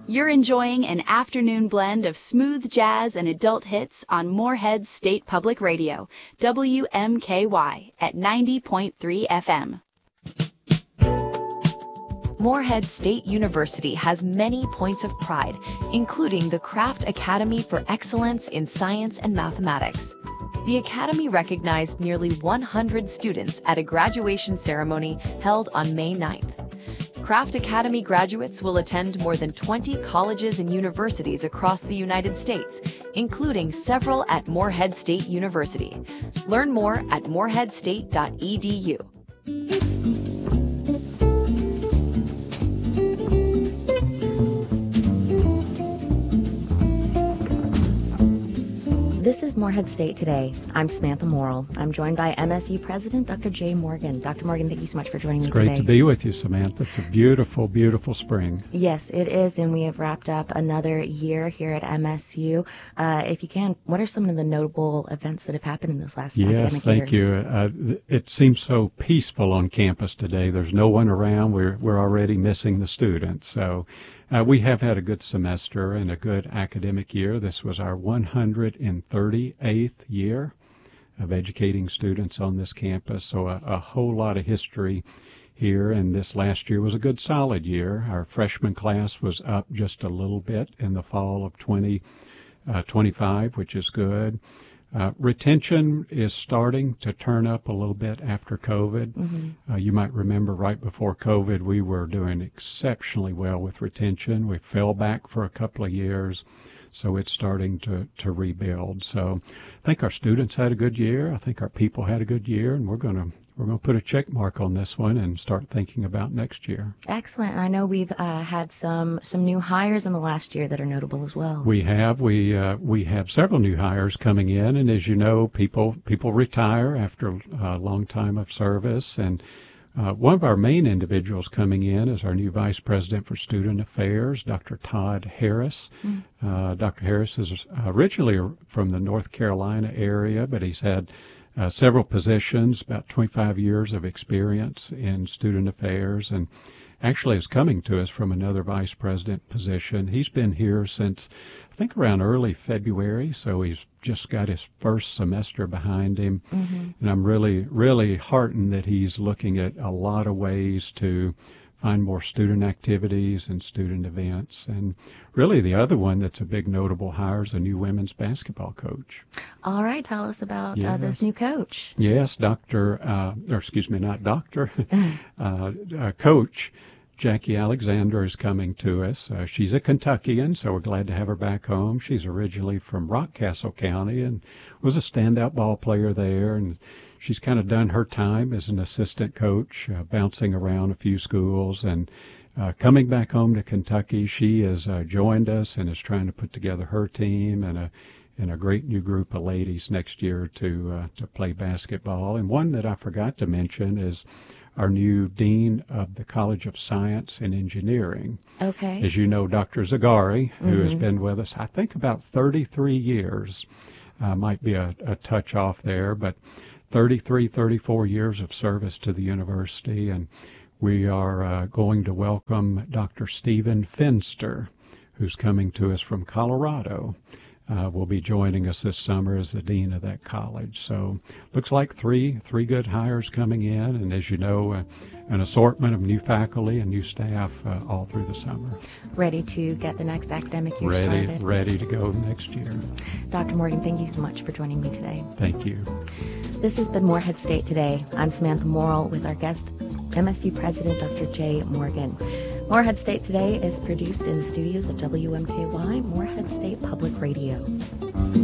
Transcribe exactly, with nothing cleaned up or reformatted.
You're enjoying an afternoon blend of smooth jazz and adult hits on Morehead State Public Radio, W M K Y, at ninety point three F M. Morehead State University has many points of pride, including the Craft Academy for Excellence in Science and Mathematics. The Academy recognized nearly one hundred students at a graduation ceremony held on May ninth. Craft Academy graduates will attend more than twenty colleges and universities across the United States, including several at Morehead State University. Learn more at morehead state dot e d u. This is Morehead State Today. I'm Samantha Morrill. I'm joined by M S U President Doctor Jay Morgan. Doctor Morgan, thank you so much for joining it's me today. It's great to be with you, Samantha. It's a beautiful, beautiful spring. Yes, it is, and we have wrapped up another year here at M S U. Uh, if you can, what are some of the notable events that have happened in this last yes, academic year? Yes, thank you. Uh, it seems so peaceful on campus today. There's no one around. We're, we're already missing the students. So Uh, we have had a good semester and a good academic year. This was our one hundred thirty-eighth year of educating students on this campus, so a, a whole lot of history here, and this last year was a good solid year. Our freshman class was up just a little bit in the fall of twenty twenty-five, which is good. Uh, retention is starting to turn up a little bit after COVID. Mm-hmm. Uh, you might remember right before COVID, we were doing exceptionally well with retention. We fell back for a couple of years, so it's starting to, to rebuild. So I think our students had a good year. I think our people had a good year, and we're going to we're going to put a check mark on this one and start thinking about next year. Excellent. I know we've uh, had some some new hires in the last year that are notable as well. We have. We uh, we have several new hires coming in, and as you know, people people retire after a long time of service. And uh, one of our main individuals coming in is our new Vice President for Student Affairs, Doctor Todd Harris. Mm. Uh, Doctor Harris is originally from the North Carolina area, but he's had Uh, several positions, about twenty-five years of experience in student affairs, and actually is coming to us from another vice president position. He's been here since, I think, around early February, so he's just got his first semester behind him. Mm-hmm. And I'm really, really heartened that he's looking at a lot of ways to find more student activities and student events. And really the other one that's a big notable hire is a new women's basketball coach. All right, tell us about yes. uh, this new coach. Yes, Doctor, uh, or excuse me, not doctor, uh, uh, Coach Jackie Alexander is coming to us. Uh, she's a Kentuckian, so we're glad to have her back home. She's originally from Rockcastle County and was a standout ball player there, and she's kind of done her time as an assistant coach, uh, bouncing around a few schools, and uh, coming back home to Kentucky. She has uh, joined us and is trying to put together her team and a and a great new group of ladies next year to uh, to play basketball. And one that I forgot to mention is our new Dean of the College of Science and Engineering. Okay. As you know, Doctor Zagari, who mm-hmm. has been with us, I think, about thirty-three years, uh, might be a, a touch off there, but thirty-three, thirty-four years of service to the university, and we are uh, going to welcome Doctor Stephen Finster, who's coming to us from Colorado. Uh, will be joining us this summer as the dean of that college. So looks like three three good hires coming in, and as you know, uh, an assortment of new faculty and new staff uh, all through the summer. Ready to get the next academic year ready, started. Ready to go next year. Doctor Morgan, thank you so much for joining me today. Thank you. This has been Morehead State Today. I'm Samantha Morrill with our guest, M S U President Doctor Jay Morgan. Morehead State Today is produced in the studios of W M K Y, Morehead State Public Radio.